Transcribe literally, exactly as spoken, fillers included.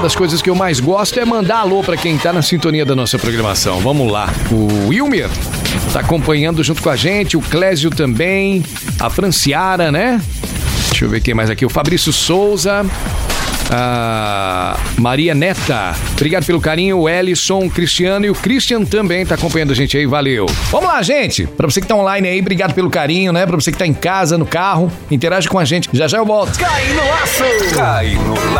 das coisas que eu mais gosto é mandar alô pra quem tá na sintonia da nossa programação. Vamos lá. O Wilmer tá acompanhando junto com a gente, o Clésio também, a Franciara, né? Deixa eu ver quem mais aqui. O Fabrício Souza, a Maria Neta. Obrigado pelo carinho. O Ellison, o Cristiano e o Christian também tá acompanhando a gente aí. Valeu. Vamos lá, gente. Pra você que tá online aí, obrigado pelo carinho, né? Pra você que tá em casa, no carro, interage com a gente. Já já eu volto. Cai no laço! Cai no laço!